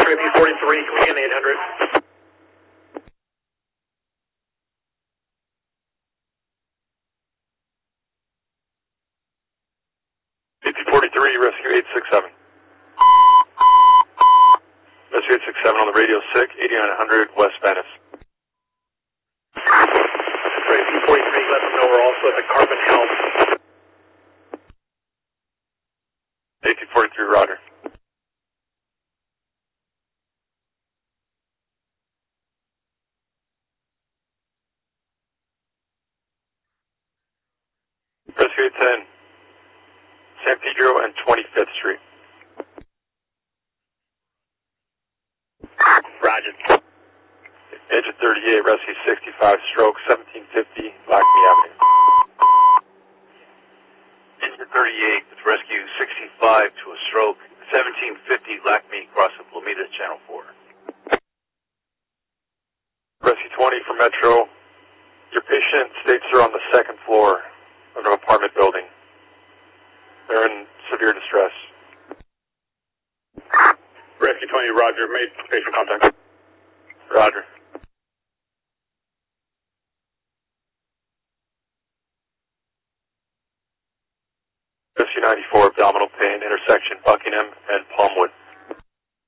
AP43, can we get an 800? AP43, rescue 867. Rescue 867 on the radio, sick, 8900 West Venice. Right, AP43, let them know we're also at the Carbon Helm. AP43, roger. Rescue 810, San Pedro and 25th Street. Roger. Engine 38, rescue 65, stroke 1750, Lackme Avenue. Engine 38 with rescue 65 to a stroke 1750, Lackme, crossing Lomita, Channel 4. Rescue 20 for Metro. Your patient states they're on the second floor of an apartment building. They're in severe distress. Rescue 20, roger. Made patient contact. Roger. Rescue 94, abdominal pain, intersection Buckingham and Palmwood.